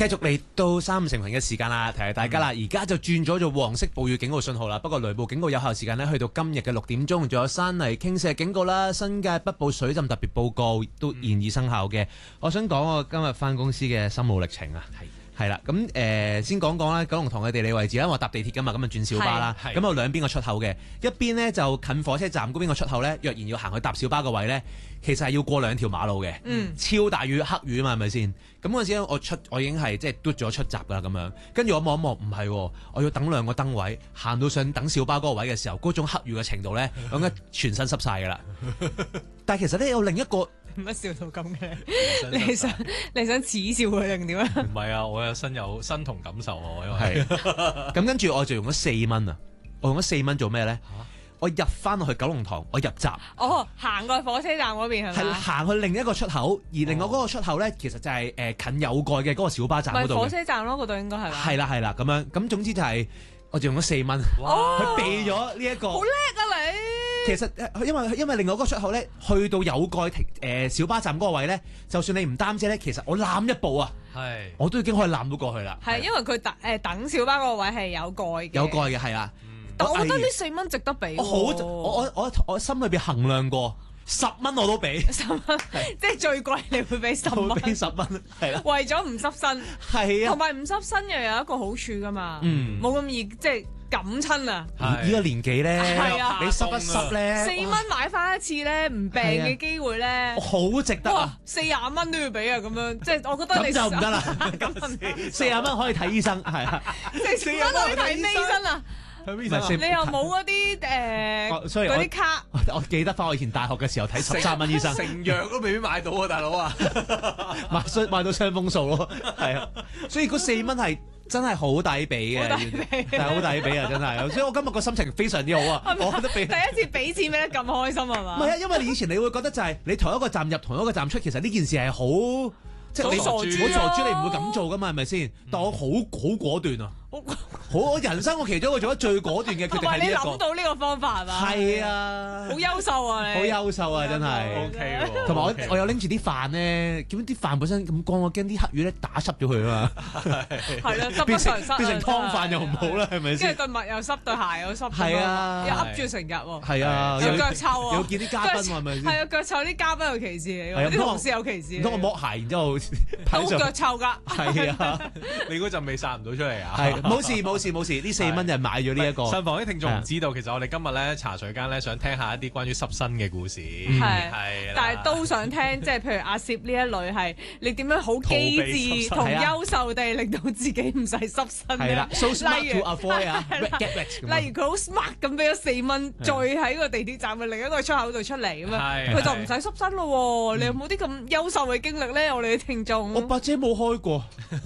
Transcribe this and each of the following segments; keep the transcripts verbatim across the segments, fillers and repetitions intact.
繼續嚟到三五成群嘅時間啦，提提大家啦，而家就轉咗做黃色暴雨警告信號啦。不過雷暴警告有效時間呢，去到今日嘅六點鐘，仲有山泥傾瀉警告啦，新界北部水浸特別報告都現已生效嘅。我想講我今日返公司嘅心路歷程啊。係啦，咁誒、呃、先講講啦，九龍塘嘅地理位置啦，我搭地鐵㗎嘛，咁啊轉小巴啦，咁有兩邊個出口嘅，一邊呢就近火車站嗰邊個出口呢，若然要行去搭小巴個位呢，其實係要過兩條馬路嘅，嗯、超大雨黑雨啊嘛，係咪先？咁嗰陣時我出我已經係即係嘟咗出閘㗎啦咁樣，跟住我望一望，唔係，我要等兩個燈位，行到上等小巴嗰個位嘅時候，嗰種黑雨嘅程度呢，我覺得全身濕晒㗎啦。但係其實呢，有另一個。 乜笑到咁嘅？你想你想恥笑佢定點啊？ 唔係啊，我有身有身同感受啊，因為係咁跟住我就用咗四蚊啊！我用咗四蚊做咩咧？啊、我入翻去九龍塘，我入閘。 哦，行過火車站嗰邊係咪？ 係行去另一個出口，而另外嗰個出口咧，其實就係誒近有蓋嘅嗰個小巴站嗰度。 咪火車站咯，嗰度應該係嘛？ 係啦係啦，咁樣咁總之就係、是、我就用咗四蚊， 哇去避咗呢一個。 好叻啊你！ 其實因為因為另外嗰個出口咧，去到有蓋停誒、呃、小巴站嗰個位咧，就算你唔擔遮咧，其實我攬一步啊， 係我都已經可以攬到過去啦。 係因為佢等誒等小巴嗰個位係有蓋嘅， 有蓋嘅係啦。 嗯、但我覺得呢四蚊值得俾。 我好我我我我心裏邊衡量過，十蚊我都俾。十蚊即係最貴，你會俾十蚊。 我俾十蚊，係啦。 為咗唔濕身， 係啊， 同埋唔濕身又有一個好處噶嘛， 嗯， 冇咁易即係。感親啊！ 呢個年紀咧，你濕一濕咧， 四蚊買翻一次咧，唔病嘅機會咧， 好值得啊！ 四廿蚊都要俾啊！咁樣即係我覺得你咁就唔得啦。咁四廿蚊可以睇醫生，係啊， 四廿蚊可以睇咩醫生啊？你又冇嗰啲誒嗰啲卡？ 我記得翻我以前大學嘅時候睇十三蚊醫生， 成藥都未必買到啊，大佬啊！ 買雙買到雙風數咯，係啊，所以嗰四蚊係。真係好抵俾嘅，但係好抵俾啊！真係，所以我今日個心情非常之好啊！ 係咪我覺得俾第一次俾錢俾得咁開心係嘛？ 唔係啊，因為你以前你會覺得就係你同一個站入同一個站出，其實呢件事係好即係你傻豬， 好傻豬，你唔會咁做噶嘛？係咪先？但我好好果斷啊！好，我人生我其中一個做得最果斷嘅決定係呢一個。 你諗到呢個方法係嘛？ 係啊， 好優秀啊你！ 好優秀啊，真係。 O K 喎。 同埋我我有拎住啲飯咧，咁啲飯本身咁乾，我驚啲黑雨咧打濕咗佢啊嘛。 係啦，得不償失。 變成湯飯又唔好啦，係咪先？ 跟住對襪又濕，對鞋又濕。 係啊， 又噏住成日喎。 係啊， 有腳臭啊。 有見啲嘉賓係咪先？ 係啊，腳臭啲嘉賓有歧視你喎，啲同事有歧視。 唔通我剝鞋然之後都腳臭㗎。 係啊， 你嗰陣味散唔到出嚟啊？ 係冇事冇事冇事，呢四蚊就買咗呢一個。 慎防啲聽眾唔知道，其實我哋今日咧茶水間咧想聽下一啲關於濕身嘅故事， 係係， 但係都想聽，即係譬如阿攝呢一類係你點樣好機智同優秀地令到自己唔使濕身咧？ 係啦，so smart to avoid 啊，get wet。 例如佢好 smart 咁俾咗四蚊，再喺個地鐵站嘅另一個出口度出嚟咁樣，佢就唔使濕身咯。你有冇啲咁優秀嘅經歷咧？我哋嘅聽眾， 我八姐冇開過。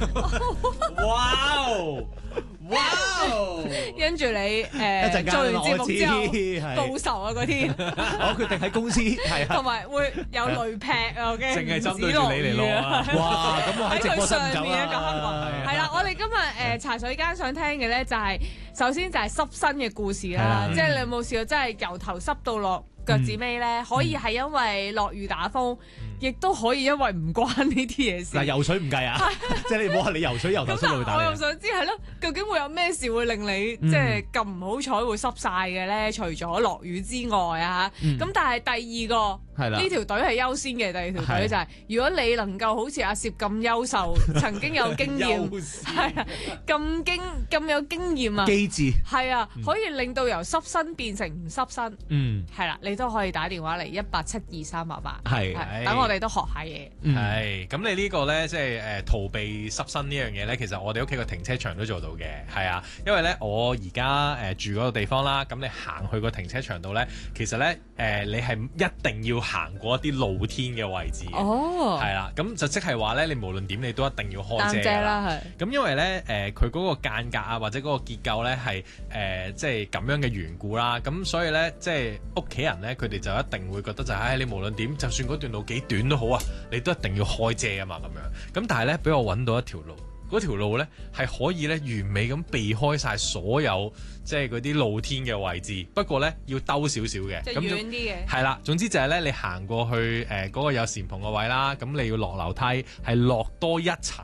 哇！哇！ 跟住你誒做完節目之後報仇啊嗰啲， 我決定喺公司係啊， 同埋會有雷劈啊，我驚淨係針對住你嚟攞啊！ 哇！咁我喺直播室唔走啦。係啦，我哋今日誒茶水間想聽嘅咧就係首先就係濕身嘅故事啦，即係你有冇試過真係由頭濕到落腳趾尾咧？可以係因為落雨打風。亦都可以因為唔關呢啲嘢事。 嗱，游水唔計啊，即係你唔好話你游水游頭濕到會打。 我又想知係咯，究竟會有咩事會令你即係咁唔好彩會濕晒嘅咧？除咗落雨之外啊，咁但係第二個係啦，呢條隊係優先嘅。第二條隊就係如果你能夠好似阿攝咁優秀，曾經有經驗，係啊，咁經咁有經驗啊， 機智係啊，可以令到由濕身變成唔濕身。嗯，係啦，你都可以打電話嚟一八七二三八八，係等我。我哋都學下嘢， 係咁、嗯、你呢個呢，即係誒逃避濕身呢樣嘢呢，其實我哋屋企個停車場都做到嘅，係啊，因為呢，我而家誒住嗰個地方啦，咁你行去個停車場度呢，其實呢，誒、呃、你係一定要行過一啲露天嘅位置嘅，哦，係啦，咁就即係話呢，你無論點你都一定要開遮啦，係，咁因為呢，誒佢嗰個間隔啊或者嗰個結構呢係誒即係咁樣嘅緣故啦，咁所以呢，即係屋企人呢，佢哋就一定會覺得就係、是哎、你無論點，就算嗰段路幾短都好啊，你都一定要開遮啊嘛，咁樣。咁但係咧，俾我揾到一條路，嗰條路咧係可以咧完美咁避開晒所有即係嗰啲露天嘅位置。不過咧要兜少少嘅， 即係遠啲嘅。係啦，總之就係咧，你行過去誒嗰、呃嗰個有簷篷嘅位啦，咁你要落樓梯，係落多一層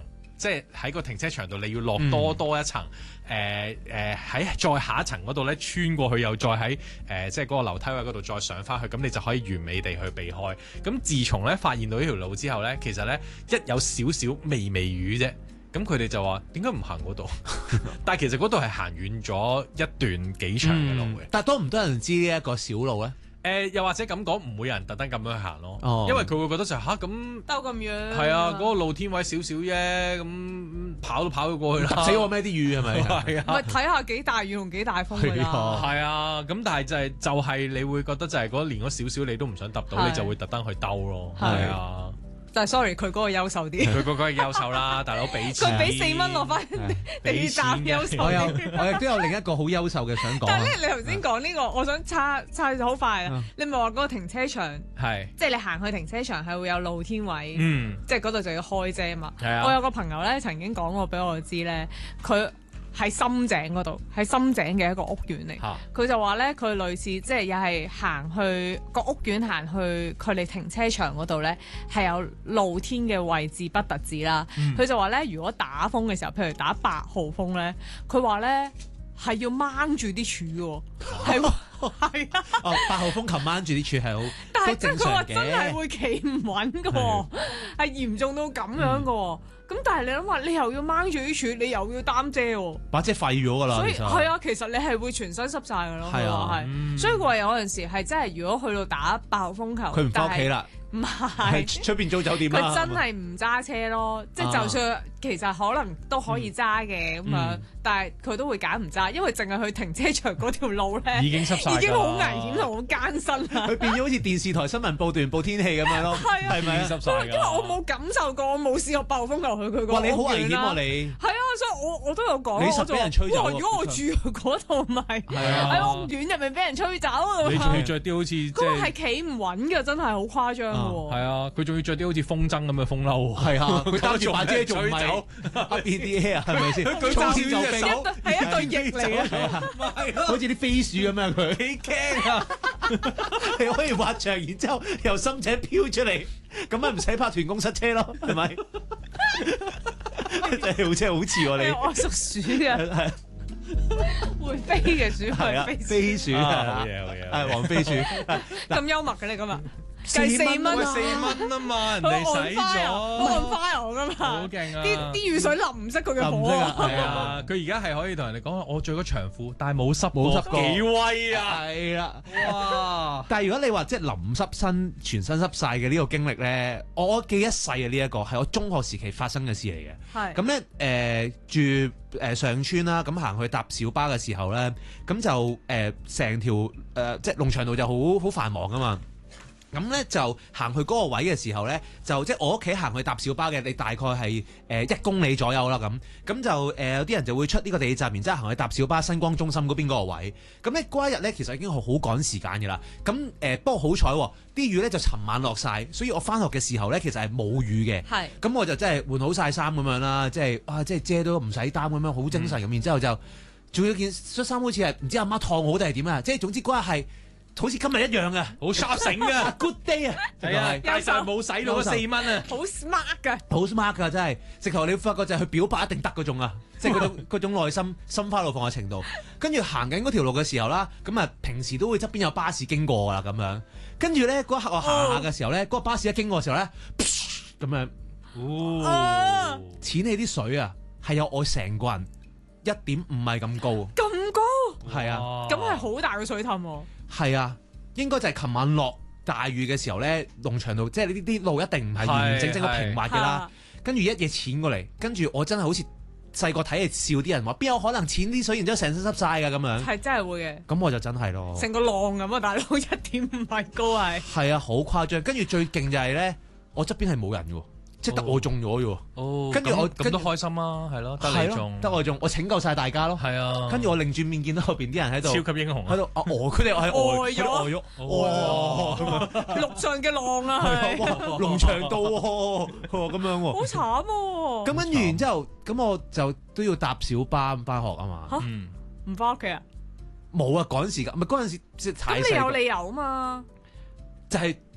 即係喺個停車場度你要落多多一層，誒誒喺再下一層嗰度咧穿過去，又再喺誒、呃、即係嗰個樓梯位嗰度再上翻去，咁你就可以完美地去避開。咁自從咧發現到呢條路之後咧，其實咧一有少少微微雨啫。咁佢哋就話點解唔行嗰度？但係其實嗰度係行遠咗一段幾長嘅路嘅、嗯。 但係多唔多人知呢一個小路咧？誒、 呃，又或者咁講，唔會有人特登咁樣去行咯。 哦、 因為佢會覺得就吓咁兜咁遠。 係啊，嗰、嗰個露天位少少啫，咁跑都跑到過去啦。 死我咩啲雨係咪？ 係啊。 唔係睇下幾大雨同幾大風㗎啦。 係啊，咁但係就係、係、就係、係、你會覺得就係嗰連嗰少少你都唔想揼到，你就會特登去兜咯。係啊。 但係 sorry，佢嗰個優秀啲。佢嗰個優秀啦，大佬俾錢。 佢俾四蚊落翻地站優秀。 我有我亦都有另一個好優秀嘅想講。 但係咧，你頭先講呢個，我想插插好快啊！你咪話嗰個停車場係， 即係你行去停車場係會有露天位， 嗯， 即係嗰度就要開遮嘛。 係啊。 我有個朋友咧曾經講過俾我知咧，佢喺深井嗰度，喺深井嘅一個屋苑嚟。佢、啊、就話咧，佢類似即係又係行去個屋苑行去佢哋停車場嗰度咧，係有露天嘅位置不特止啦。佢、嗯、就話咧，如果打風嘅時候，譬如打八號風咧，佢話咧係要掹住啲柱喎，係喎，係啊。 哦，八號風琴掹住啲柱係好， 但係即係佢話真係會企唔穩嘅喎，係嚴重到咁樣嘅喎。嗯咁但係你諗下，你又要掹住啲柱，你又要擔遮喎， 把遮廢咗㗎啦。 所以係啊，其實你係會全身濕晒㗎咯。係啊，係、嗯。所以佢話有陣時係真係，如果去到打八號風球， 佢唔翻屋企啦。 唔係出邊租酒店啦。 佢真係唔揸車咯，即係就算其實可能都可以揸嘅咁樣，但係佢都會揀唔揸，因為淨係去停車場嗰條路咧已經濕晒， 已經好危險同好艱辛啦。 佢變咗好似電視台新聞報段報天氣咁樣咯，係咪濕晒？ 因為我冇感受過，我冇試過暴風球去佢個屋苑啦。 哇！你好危險喎你。係啊，所以我我都有講。 你實俾人吹走。 如果我住嗰度咪喺屋苑入面俾人吹走。 你仲要着啲好似即係。 嗰個係企唔穩嘅，真係好誇張嘅喎。 係啊，佢仲要着啲好似風箏咁嘅風褸。 係啊，佢擔住把遮仲唔係邊啲嘢啊？係咪先？佢揸住就飛， 係一對翼嚟嘅， 好似啲飛鼠咁樣佢。 幾驚啊！ 你可以滑翔，然之後由深井飄出嚟，咁咪唔使怕團工塞車咯，係咪？真係好真係好似喎你。 我屬鼠嘅，會飛嘅鼠係飛鼠啊！好嘢好嘢， 係黃飛鼠。 咁幽默嘅你今日。 計四蚊四蚊啊嘛，人哋使咗， 按花油噶嘛， 好勁啊！ 啲啲雨水淋唔熄佢嘅火啊！ 係啊，佢而家係可以同人哋講，我着咗長褲，但係冇濕冇濕過， 幾威啊！ 係啦，哇！但係如果你話即係淋濕身、全身濕晒嘅呢個經歷咧，我記一世啊！呢一個係我中學時期發生嘅事嚟嘅。係咁咧，誒住誒上村啦，咁行去搭小巴嘅時候咧，咁就誒成條誒即係龍翔道就好好繁忙啊嘛。咁咧就行去嗰個位嘅時候咧，就即係我屋企行去搭小巴嘅，你大概係誒一公里左右啦咁。咁就誒、呃、有啲人就會出呢個地鐵站，然之後行去搭小巴新光中心嗰邊嗰個位。咁咧嗰一日咧其實已經好好趕時間嘅啦。咁誒、呃、不過好彩啲雨咧就尋晚落晒，所以我翻學嘅時候咧其實係冇雨嘅。係。咁我就真係換好晒衫咁樣啦，即係啊即係遮都唔使擔咁樣，好精神咁。嗯、然之後就仲要件恤衫好似係唔知阿媽燙好定係點啊？即係總之嗰日係。好似今日一樣啊， 好 sharp 醒啊 ，good day 啊， 係啊，大曬冇使到四蚊啊， 好 smart 㗎， 好 smart 㗎真係，直頭你發覺就係去表白一定得嗰種啊，即係嗰種嗰種內心心花怒放嘅程度。跟住行緊嗰條路嘅時候啦，咁啊平時都會側邊有巴士經過㗎啦咁樣，跟住咧嗰一刻我行下嘅時候咧，嗰、oh. 個巴士一經過嘅時候咧，咁樣，哦，濺起啲水啊，係有我成個人一點五米咁高， 咁高， 係啊， 咁係好大嘅水凼喎。 係啊，應該就係琴晚落大雨嘅時候咧，龍翔道即係呢啲路一定唔係完完整整個平滑嘅啦。跟住一嘢濺過嚟，跟住我真係好似細個睇嚟笑啲人話，邊有可能濺啲水然之後成身濕晒㗎咁樣？係真係會嘅。咁我就真係咯，成個浪咁啊！大佬一點五米高係。係啊，好誇張。跟住最勁就係咧，我側邊係冇人嘅喎。即係得我中咗啫喎，跟住我咁都開心啊，係咯，得你中，得我中，我拯救晒大家咯，係啊，跟住我擰轉面見到後邊啲人喺度，超級英雄喺度，啊餓，佢哋係餓咗，餓咗，陸上嘅浪啊，龍翔道喎，咁樣喎，好慘喎，咁跟住然之後，咁我就都要搭小巴返學啊嘛，嚇，唔返屋企啊？冇啊，趕時間，唔係嗰陣時即係太細個，咁你有理由啊嘛，就係。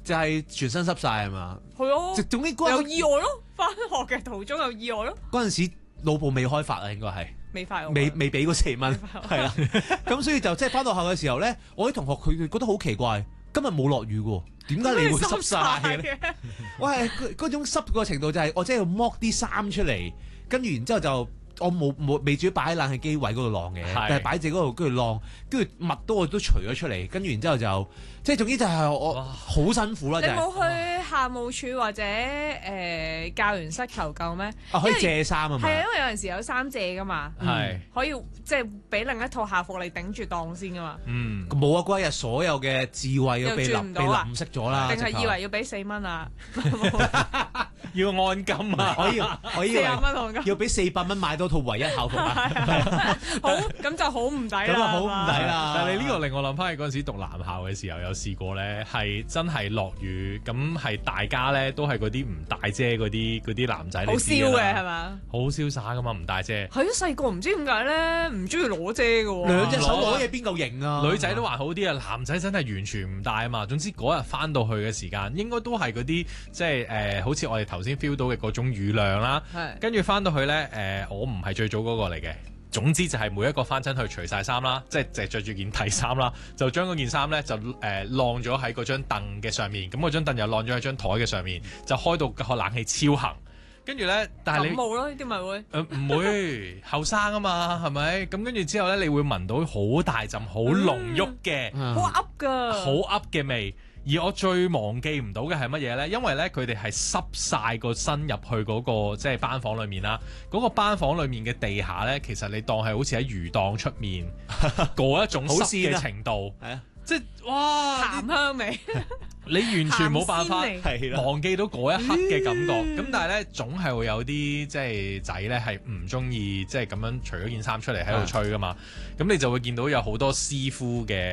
就係全身濕晒係嘛？ 係啊， 總之嗰有意外咯，翻學嘅途中有意外咯。 嗰陣時腦部未開發啊，應該係。 未發未未俾嗰四蚊，係啦，咁所以就即係翻到校嘅時候咧，我啲同學佢哋覺得好奇怪，今日冇落雨嘅喎，點解你會濕晒嘅咧？我係嗰種濕個程度就係我真係要剝啲衫出嚟，跟住然之後就我冇冇未至於擺喺冷氣機位嗰度晾嘅，但係擺自己嗰度跟住晾，跟住襪都我都除咗出嚟，跟住然之後就即係總之就係我好辛苦啦。 你冇去校務處或者誒教員室求救咩？ 啊，可以借衫啊嘛。 係啊，因為有陣時有衫借噶嘛， 係可以即係俾另一套校服你頂住檔先噶嘛。 嗯， 冇啊！嗰一日所有嘅智慧都被淋被淋熄咗啦。 定係以為要俾四蚊啊？ 要按金啊！ 我以我以為四十蚊按金， 要俾四百蚊買多套唯一校服啊！ 好，咁就好唔抵啦。 咁啊好唔抵啦！ 但係你呢個令我諗翻起嗰陣時讀男校嘅時候，有試過咧，係真係落雨，咁係大家咧都係嗰啲唔帶遮嗰啲嗰啲男仔， 好瀟嘅係嘛？ 好瀟灑噶嘛，唔帶遮。 係啊，細個唔知點解咧，唔中意攞遮嘅喎。 兩隻手攞嘢邊夠型啊！ 女仔都還好啲啊，男仔真係完全唔帶啊嘛。總之嗰日翻到去嘅時間，應該都係嗰啲即係誒、呃，好似我哋頭先 feel 到嘅嗰種雨量啦。 係。跟住翻到去咧，誒、呃，我唔係最早嗰個嚟嘅。總之就係每一個翻親去除晒衫啦，即係就着住件替衫啦，就將嗰件衫咧就誒晾咗喺嗰張凳嘅上面，咁嗰張凳又晾咗喺張台嘅上面，就開到個冷氣超行，跟住咧，但係你感冒咯，呢啲咪會誒唔會後生啊嘛，係咪？咁跟住之後咧，你會聞到好大陣好濃郁嘅， 好噏㗎， 好噏嘅味。而我最忘記唔到嘅係乜嘢呢？因為呢，佢哋係濕晒個身入去嗰、嗰個即係班房裏面啦。嗰、嗰個班房裏面嘅地下呢，其實你當係好似喺魚檔出面嗰一種濕嘅程度，係啊，即係哇鹹香味， 你完全冇辦法忘記到嗰一刻嘅感覺。咁但係呢，總係會有啲即係仔呢係唔中意即係咁樣除咗件衫出嚟喺度吹噶嘛。咁你就會見到有好多師傅嘅